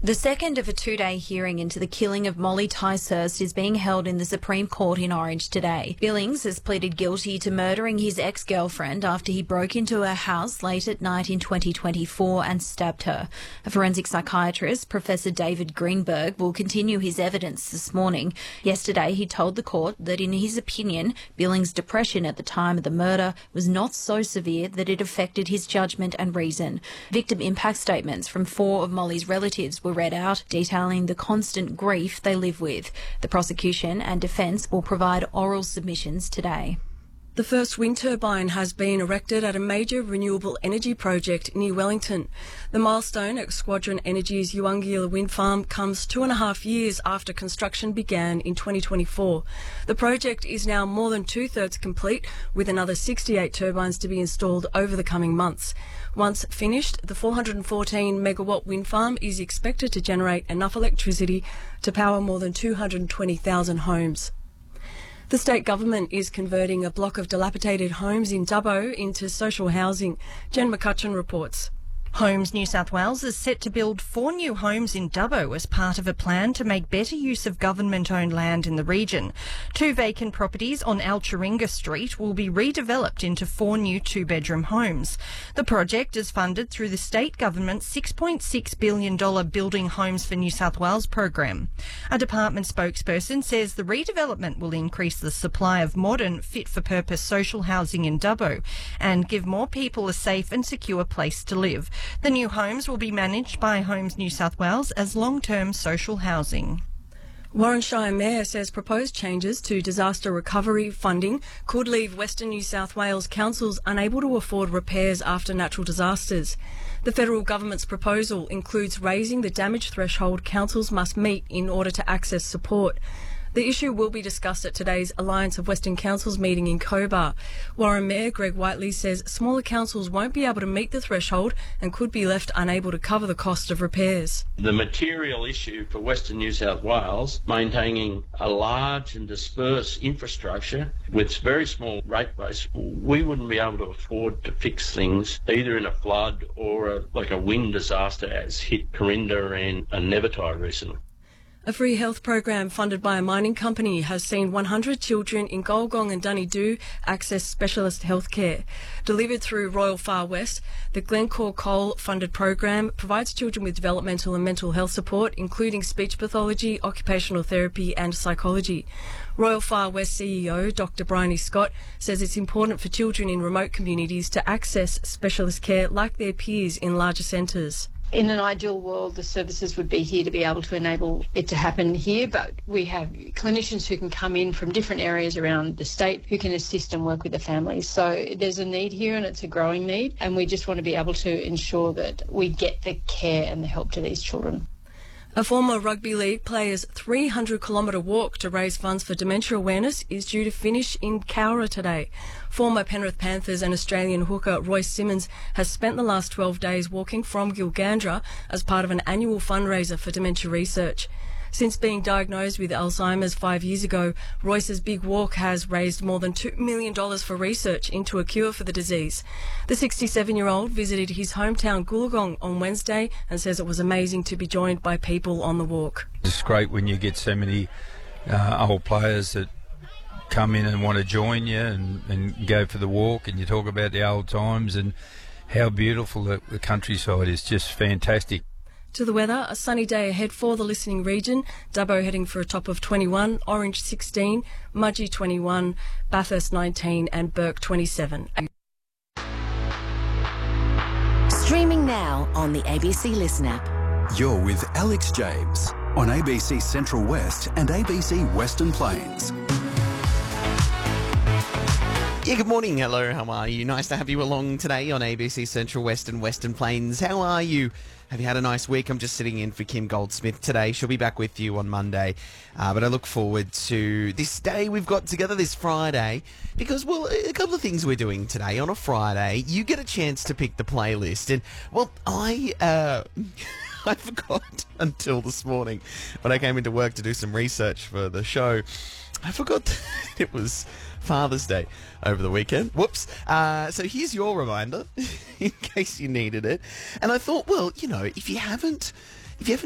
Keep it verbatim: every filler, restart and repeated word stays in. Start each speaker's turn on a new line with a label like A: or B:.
A: The second of a two-day hearing into the killing of Molly Ticehurst is being held in the Supreme Court in Orange today. Billings has pleaded guilty to murdering his ex-girlfriend after he broke into her house late at night in twenty twenty-four and stabbed her. A forensic psychiatrist, Professor David Greenberg, will continue his evidence this morning. Yesterday, he told the court that in his opinion, Billings' depression at the time of the murder was not so severe that it affected his judgment and reason. Victim impact statements from four of Molly's relatives were read out, detailing the constant grief they live with. The prosecution and defence will provide oral submissions today.
B: The first wind turbine has been erected at a major renewable energy project near Wellington. The milestone at Squadron Energy's Uwangila wind farm comes two and a half years after construction began in twenty twenty-four. The project is now more than two-thirds complete, with another sixty-eight turbines to be installed over the coming months. Once finished, the four hundred fourteen megawatt wind farm is expected to generate enough electricity to power more than two hundred twenty thousand homes. The state government is converting a block of dilapidated homes in Dubbo into social housing. Jen McCutcheon reports.
C: Homes New South Wales is set to build four new homes in Dubbo as part of a plan to make better use of government-owned land in the region. Two vacant properties on Alchuringa Street will be redeveloped into four new two-bedroom homes. The project is funded through the state government's six point six billion dollars Building Homes for New South Wales program. A department spokesperson says the redevelopment will increase the supply of modern, fit-for-purpose social housing in Dubbo and give more people a safe and secure place to live. The new homes will be managed by Homes New South Wales as long-term social housing.
B: Warranshire Mayor says proposed changes to disaster recovery funding could leave Western New South Wales councils unable to afford repairs after natural disasters. The federal government's proposal includes raising the damage threshold councils must meet in order to access support. The issue will be discussed at today's Alliance of Western Councils meeting in Cobar. Warren Mayor Greg Whiteley says smaller councils won't be able to meet the threshold and could be left unable to cover the cost of repairs.
D: The material issue for Western New South Wales, maintaining a large and dispersed infrastructure with very small rate base, we wouldn't be able to afford to fix things either in a flood or a, like a wind disaster as hit Corinda and, and Nevertide recently.
B: A free health program funded by a mining company has seen one hundred children in Golgong and Dunedoo access specialist healthcare. Delivered through Royal Far West, the Glencore Coal-funded program provides children with developmental and mental health support, including speech pathology, occupational therapy and psychology. Royal Far West C E O Doctor Bryony Scott says it's important for children in remote communities to access specialist care like their peers in larger centres.
E: In an ideal world, the services would be here to be able to enable it to happen here, but we have clinicians who can come in from different areas around the state who can assist and work with the families. So there's a need here and it's a growing need, and we just want to be able to ensure that we get the care and the help to these children.
B: A former rugby league player's three hundred kilometre walk to raise funds for dementia awareness is due to finish in Cowra today. Former Penrith Panthers and Australian hooker Royce Simmons has spent the last twelve days walking from Gilgandra as part of an annual fundraiser for dementia research. Since being diagnosed with Alzheimer's five years ago, Royce's Big Walk has raised more than two million dollars for research into a cure for the disease. The sixty-seven-year-old visited his hometown Goolagong on Wednesday and says it was amazing to be joined by people on the walk.
F: It's great when you get so many uh, old players that come in and want to join you and, and go for the walk, and you talk about the old times and how beautiful the, the countryside is. Just fantastic.
B: To the weather, a sunny day ahead for the listening region. Dubbo heading for a top of twenty-one, Orange sixteen, Mudgee twenty-one, Bathurst nineteen and Burke twenty-seven.
G: Streaming now on the A B C Listen app.
H: You're with Alex James on A B C Central West and A B C Western Plains.
I: Yeah, good morning. Hello, how are you? Nice to have you along today on A B C Central West and Western Plains. How are you? Have you had a nice week? I'm just sitting in for Kim Goldsmith today. She'll be back with you on Monday. Uh, but I look forward to this day we've got together this Friday because, well, a couple of things we're doing today. On a Friday, you get a chance to pick the playlist. And, well, I... Uh, I forgot until this morning when I came into work to do some research for the show. I forgot that it was Father's Day over the weekend. Whoops. Uh, so here's your reminder in case you needed it. And I thought, well, you know, if you haven't, if you haven't